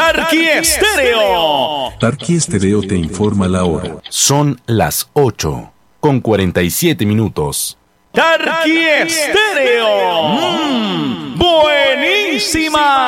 Tarqui Estéreo. Tarqui Estéreo te informa la hora. Son las 8:47. Tarqui Estéreo. Buenísima.